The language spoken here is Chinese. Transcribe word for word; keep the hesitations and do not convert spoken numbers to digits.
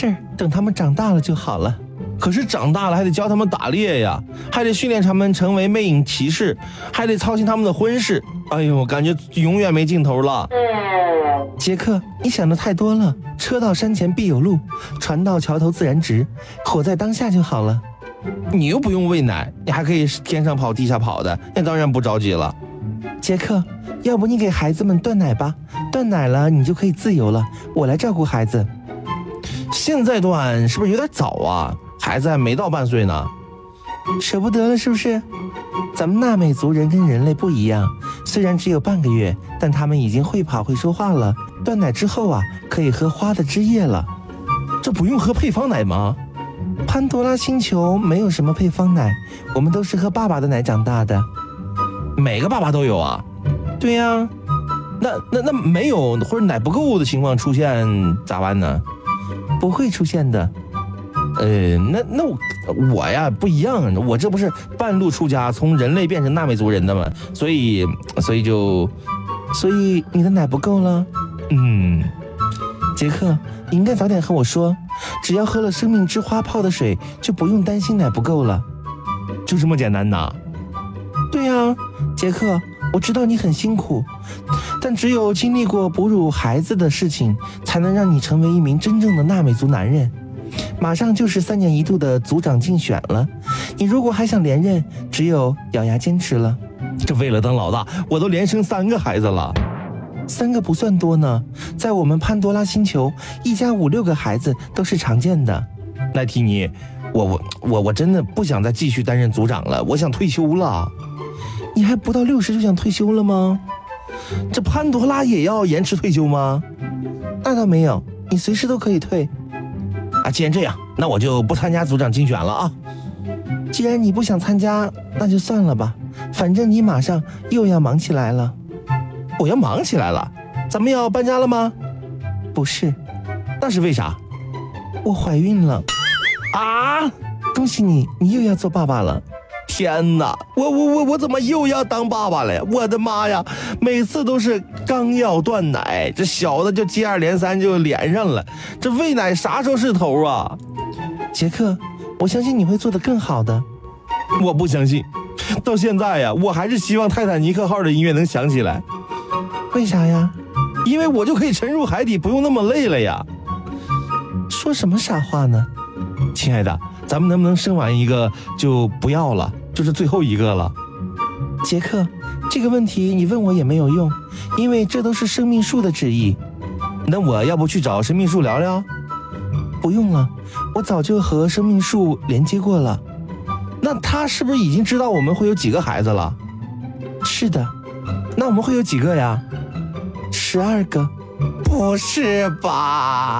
事儿，等他们长大了就好了。 可是长大了还得教他们打猎呀，还得训练他们成为魅影骑士，还得操心他们的婚事。哎呦，我感觉永远没尽头了。 杰克，你想的太多了。车到山前必有路，船到桥头自然直，活在当下就好了。 你又不用喂奶，你还可以天上跑地下跑的，那当然不着急了。 杰克，要不你给孩子们断奶吧，断奶了你就可以自由了，我来照顾孩子。 现在断是不是有点早啊？孩子还没到半岁呢。 舍不得了是不是？咱们纳美族人跟人类不一样，虽然只有半个月，但他们已经会跑会说话了。断奶之后啊，可以喝花的汁液了。 这不用喝配方奶吗？ 潘多拉星球没有什么配方奶，我们都是喝爸爸的奶长大的。 每个爸爸都有啊？ 对呀、啊。 那那那没有或者奶不够的情况出现咋办呢？ 不会出现的。 呃，那那我我呀不一样，我这不是半路出家，从人类变成纳美族人的嘛，所以所以就， 所以你的奶不够了。 嗯， 杰克，你应该早点和我说，只要喝了生命之花泡的水，就不用担心奶不够了。 就这么简单呐？ 对啊，杰克，我知道你很辛苦，但只有经历过哺乳孩子的事情，才能让你成为一名真正的纳美族男人。马上就是三年一度的族长竞选了，你如果还想连任，只有咬牙坚持了。 这为了当老大，我都连生三个孩子了。 三个不算多呢，在我们潘多拉星球，一家五六个孩子都是常见的。 赖提尼，我我我我真的不想再继续担任族长了，我想退休了。 你还不到六十就想退休了吗？ 这潘多拉也要延迟退休吗？ 那倒没有，你随时都可以退。 啊，既然这样，那我就不参加族长竞选了啊。 既然你不想参加，那就算了吧，反正你马上又要忙起来了。 我要忙起来了？咱们要搬家了吗？ 不是。 那是为啥？ 我怀孕了。 啊！ 恭喜你，你又要做爸爸了。 天哪，我我我我怎么又要当爸爸了呀？我的妈呀，每次都是刚要断奶，这小的就接二连三就连上了，这喂奶啥时候是头啊？ 杰克，我相信你会做得更好的。 我不相信，到现在呀，我还是希望泰坦尼克号的音乐能响起来。 为啥呀？ 因为我就可以沉入海底，不用那么累了呀。 说什么傻话呢？ 亲爱的，咱们能不能生完一个就不要了，就是最后一个了？ 杰克，这个问题你问我也没有用，因为这都是生命树的旨意。 那我要不去找生命树聊聊？ 不用了，我早就和生命树连接过了。 那他是不是已经知道我们会有几个孩子了？ 是的。 那我们会有几个呀？ 十二个。 不是吧？